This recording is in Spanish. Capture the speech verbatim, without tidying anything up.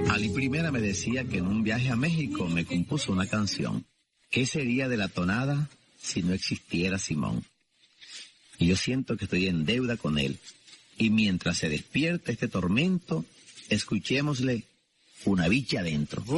Ali Primera me decía que en un viaje a México me compuso una canción. ¿Qué sería de la tonada si no existiera Simón? Y yo siento que estoy en deuda con él. Y mientras se despierta este tormento, escuchémosle una bicha adentro.